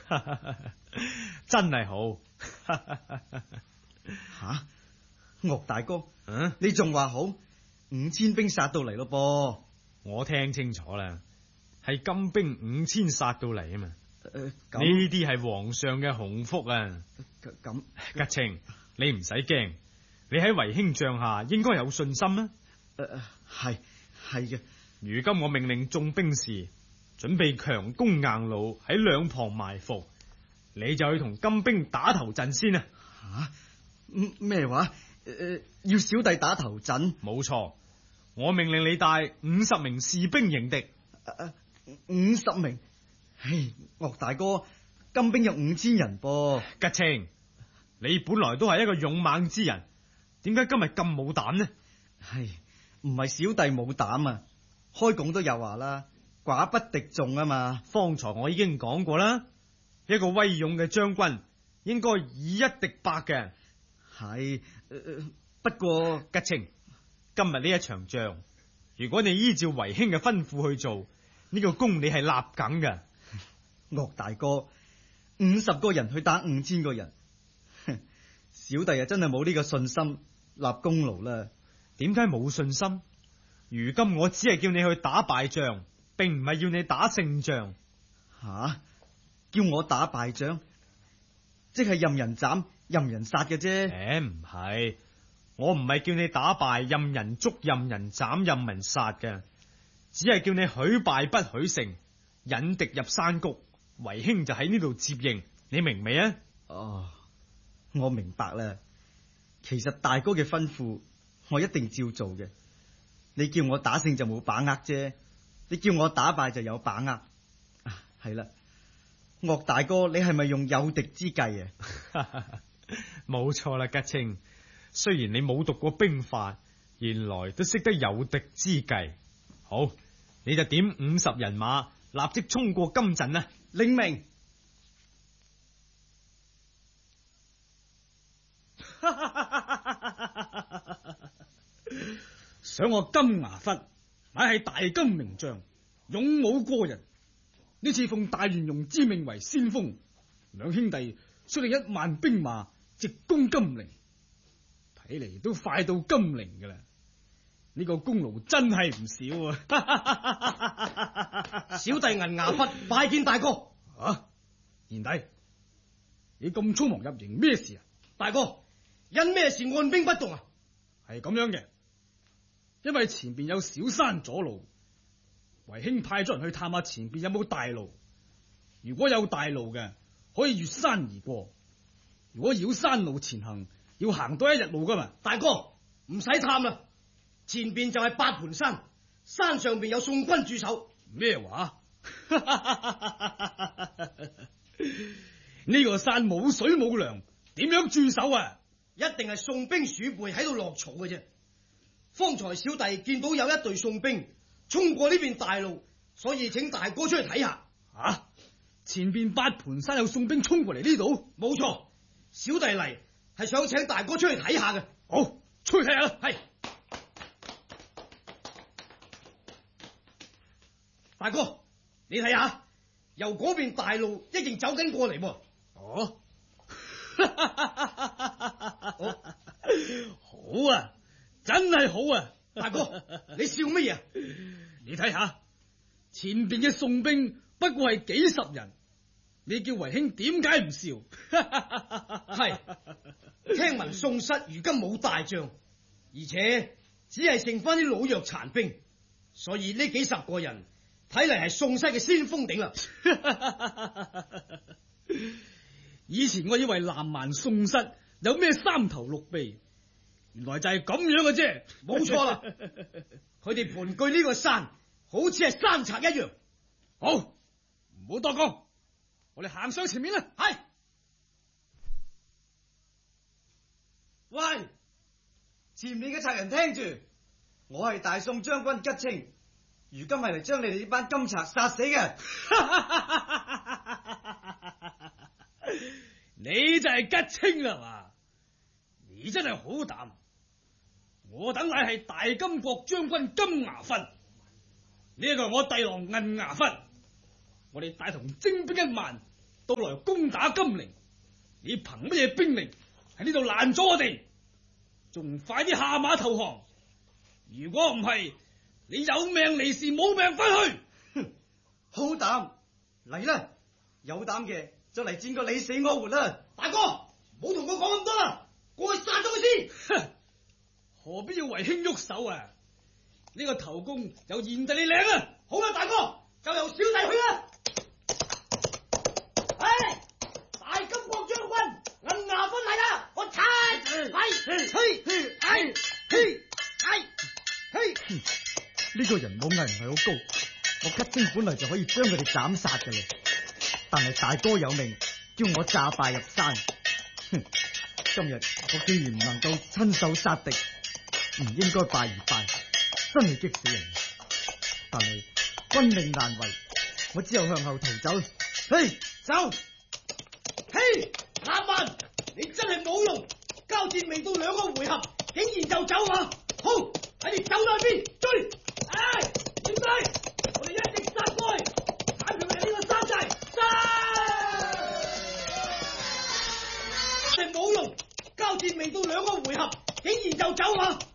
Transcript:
真係好。 吓，岳大哥，你仲話好？5000兵殺到嚟咯噃？ 我聽清楚啦，係金兵5000殺到嚟啊嘛。呢啲係皇上嘅鴻福啊！ 咁吉清，你唔使驚，你喺維興帳下應該有信心啊。 係嘅。 如今我命令眾兵士準備強攻硬路，喺兩旁埋伏，你就去同金兵打頭陣先啊！ 吓？咩話？要小弟打頭陣？ 冇錯，我命令你帶50名士兵迎敵。 50名？唉，岳大哥，金兵有5000人噃。 吉清，你本來都係一個勇猛之人，點解今日咁冇膽呢？ 係唔係小弟冇膽啊？開講都有話啦，寡不敵眾啊嘛。 方才我已經講過啦，一個威勇嘅將軍應該以一敵百嘅。 係，不過吉清，今日呢一場仗，如果你依照維興嘅吩咐去做，呢個功你係立梗嘅。 岳大哥，50個人去打5000個人，小弟啊真係冇呢個信心立功勞啦。 點解冇信心？如今我只係叫你去打敗仗，並唔係要你打勝仗。 吓？叫我打敗仗，即係任人斬任人殺嘅啫。 唔係，我唔係叫你打敗任人捉任人斬任人殺嘅，只係叫你許敗不許勝，引敵入山谷，維興就喺呢度接應，你明未啊？ 哦，我明白啦。其實大哥嘅吩咐，我一定照做嘅。你叫我打勝就冇把握啫，你叫我打敗就有把握。係啦，岳大哥，你係咪用有敵之計啊？ 冇錯啦，吉清。雖然你冇讀過兵法，原來都識得有敵之計。好，你就點50人馬，立即衝過金陣啊！ 領命。 想我金牙窟乃係大金名將，勇武過人。呢次奉大元戎之命為先鋒，兩兄弟率領1萬兵馬直攻金陵，睇嚟都快到金陵噶啦。呢個功勞真係唔少啊！ 小弟銀牙窟拜見大哥。 賢弟，你咁匆忙入營咩事啊？ 大哥，因咩事按兵不動啊？ 係咁樣嘅，因為前邊有小山阻路，維興派咗人去探下前邊有冇大路。如果有大路嘅，可以越山而過；如果繞山路前行，要行多1日路噶嘛。 大哥，唔使探啦，前邊就係8盤山，山上邊有宋軍駐守。 咩話？呢個山冇水冇糧，點樣駐守啊？ 一定係宋兵鼠輩喺度落草嘅啫。方才小弟見到有一隊宋兵衝過呢邊大路，所以請大哥出去睇下。 前邊8盤山有宋兵衝過嚟呢度？ 冇錯，小弟嚟係想請大哥出去睇下嘅。 好，出去睇下啦。 係，大哥，你睇下，由嗰邊大路一定走緊過嚟喎。 好啊，真係好啊！ 大哥，你笑乜嘢？ 你睇下前邊嘅宋兵不過係幾十人，你叫維興點解唔笑？ 係聽聞宋室如今冇大將，而且只係剩翻啲老弱殘兵，所以呢幾十個人睇嚟係宋室嘅先鋒頂啦。 以前我以為南蠻宋室有咩3頭6臂，原來就係咁樣嘅啫。 冇錯啦，佢哋盤踞呢個山，好似係山賊一樣。 好，唔好多講，我哋行上前面啦。 係， 喂，前面嘅賊人聽住，我係大宋將軍吉清，如今係嚟將你哋呢班金賊殺死嘅。 你就係吉清啦嘛？你真係好膽！我等乃係大金國將軍金牙窟，呢一個我弟郎銀牙窟，我哋帶同精兵1萬， 到來攻打金陵，你憑乜嘢兵力喺呢度攔咗我哋？仲快啲下馬投降！如果唔係，你有命離時，冇命翻去。 哼，好膽嚟啦！有膽嘅就嚟戰個你死我活啦！ 大哥，唔好同我講咁多啦，過去殺咗佢先。 哼，何必要為兄喐手啊？呢個頭功有賢弟你領啊！ 好啦，大哥，就由小弟去啦。唉，大金國將軍銀牙分嚟啦，我踩， 呢個人武藝唔係好高，我吉星本來就可以將佢哋斬殺嘅啦。但係大哥有命，叫我詐敗入山。哼，今日我既然唔能夠親手殺敵，唔應該敗而敗，真係激死人。但係軍令難違，我只有向後逃走。嘿，走！ 嘿，南蠻，你真係冇用，交戰未到2個回合，竟然就走啊！好，喺你走到去邊追！唉，點解？我哋一直殺過去，鏟平佢哋呢個山寨，殺！真係冇用，交戰未到2個回合，竟然就走啊！